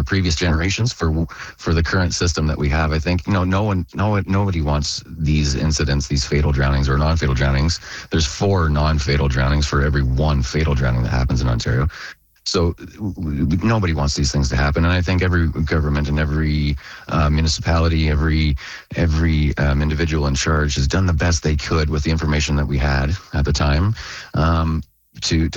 previous generations for the current system that we have. I think nobody wants these incidents, these fatal drownings or non-fatal drownings. There's 4 non-fatal drownings for every 1 fatal drowning that happens in Ontario. So nobody wants these things to happen, and I think every government and every municipality, every individual in charge has done the best they could with the information that we had at the time to